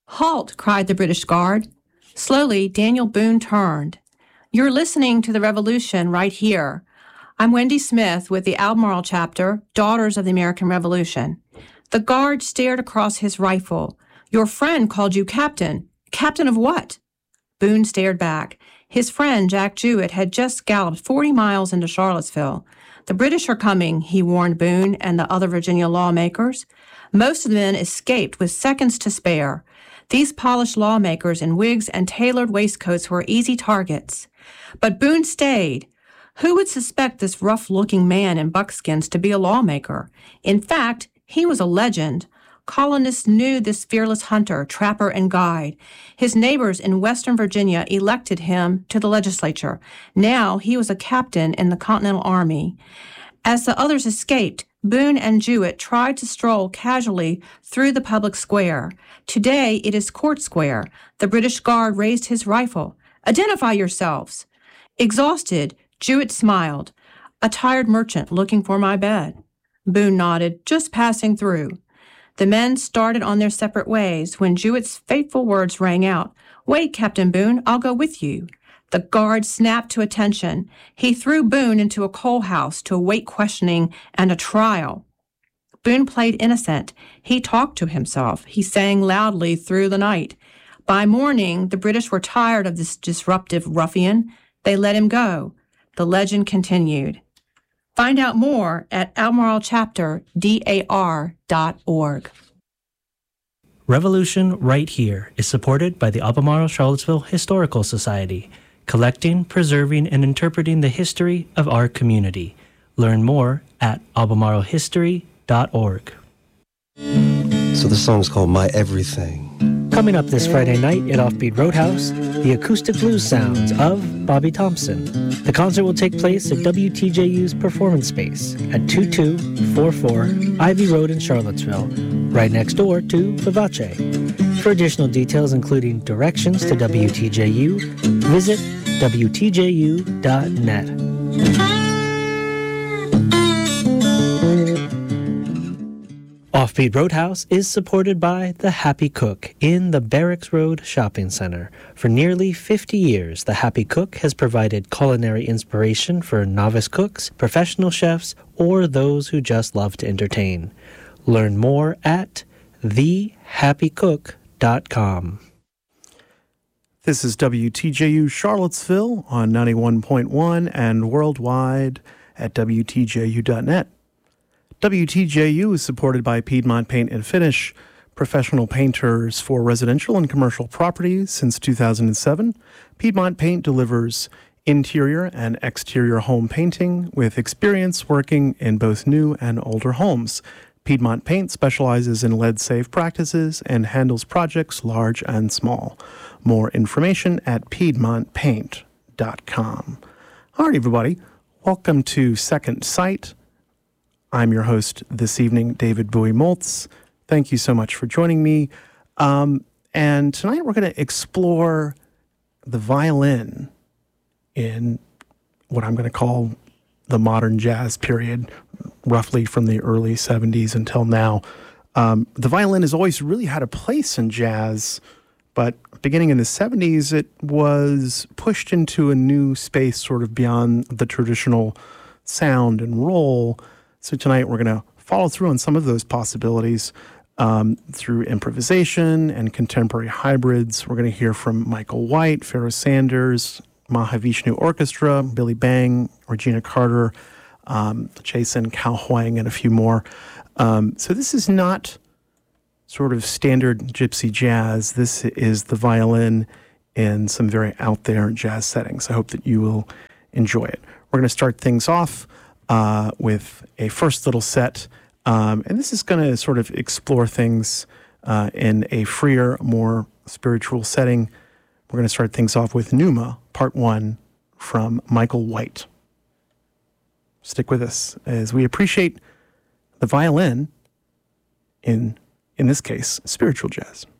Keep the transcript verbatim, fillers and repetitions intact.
"Halt!" cried the British Guard. Slowly, Daniel Boone turned. "You're listening to the Revolution right here. I'm Wendy Smith with the Albemarle chapter, Daughters of the American Revolution." The guard stared across his rifle. "Your friend called you captain. Captain of what?" Boone stared back. His friend, Jack Jewett, had just galloped forty miles into Charlottesville. "The British are coming," he warned Boone and the other Virginia lawmakers. Most of the men escaped with seconds to spare. These polished lawmakers in wigs and tailored waistcoats were easy targets. But Boone stayed. Who would suspect this rough-looking man in buckskins to be a lawmaker? In fact, he was a legend. Colonists knew this fearless hunter, trapper, and guide. His neighbors in Western Virginia elected him to the legislature. Now he was a captain in the Continental Army. As the others escaped, Boone and Jewett tried to stroll casually through the public square. Today it is Court Square. The British Guard raised his rifle. "Identify yourselves." Exhausted, Jewett smiled. "A tired merchant looking for my bed." Boone nodded, "Just passing through." The men started on their separate ways when Jewett's fateful words rang out. "Wait, Captain Boone, I'll go with you." The guard snapped to attention. He threw Boone into a coal house to await questioning and a trial. Boone played innocent. He talked to himself. He sang loudly through the night. By morning, the British were tired of this disruptive ruffian. They let him go. The legend continued. Find out more at Albemarle Chapter D A R dot org. Revolution Right Here is supported by the Albemarle Charlottesville Historical Society, collecting, preserving, and interpreting the history of our community. Learn more at albemarle history dot org. So this song's called My Everything. Coming up this Friday night at Offbeat Roadhouse, the acoustic blues sounds of Bobby Thompson. The concert will take place at W T J U's Performance Space at two two four four Ivy Road in Charlottesville, right next door to Vivace. For additional details, including directions to W T J U, visit W T J U dot net. Offbeat Roadhouse is supported by The Happy Cook in the Barracks Road Shopping Center. For nearly fifty years, The Happy Cook has provided culinary inspiration for novice cooks, professional chefs, or those who just love to entertain. Learn more at the happy cook dot com. This is W T J U Charlottesville on ninety-one point one and worldwide at W T J U dot net. W T J U is supported by Piedmont Paint and Finish, professional painters for residential and commercial properties since two thousand seven. Piedmont Paint delivers interior and exterior home painting with experience working in both new and older homes. Piedmont Paint specializes in lead-safe practices and handles projects large and small. More information at piedmont paint dot com. All right, everybody, welcome to Second Sight. I'm your host this evening, David Bowie Moltz. Thank you so much for joining me. Um, and tonight we're going to explore the violin in what I'm going to call the modern jazz period, roughly from the early seventies until now. Um, the violin has always really had a place in jazz, but beginning in the seventies, it was pushed into a new space sort of beyond the traditional sound and role. So tonight we're going to follow through on some of those possibilities um, through improvisation and contemporary hybrids. We're going to hear from Michael White, Pharoah Sanders, Mahavishnu Orchestra, Billy Bang, Regina Carter, um, Jason Cao Huang, and a few more. Um, so this is not sort of standard gypsy jazz. This is the violin in some very out there jazz settings. I hope that you will enjoy it. We're going to start things off Uh, with a first little set, um, and this is going to sort of explore things uh, in a freer, more spiritual setting. We're going to start things off with Pneuma, Part One, from Michael White. Stick with us as we appreciate the violin in, in this case, spiritual jazz.